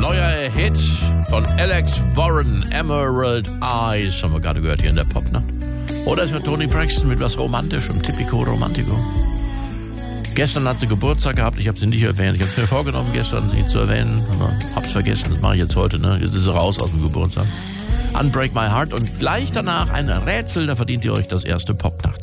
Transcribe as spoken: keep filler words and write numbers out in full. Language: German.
neuer Hit von Alex Warren, Emerald Eyes, haben wir gerade gehört hier in der Popnacht. Oder ist ja Toni Braxton mit was Romantischem, Typico Romantico. Gestern hat sie Geburtstag gehabt, ich habe sie nicht erwähnt. Ich habe es mir vorgenommen, gestern sie zu erwähnen, aber hab's vergessen, das mache ich jetzt heute, ne? Jetzt ist sie raus aus dem Geburtstag. Unbreak My Heart und gleich danach ein Rätsel, da verdient ihr euch das erste Popnacht.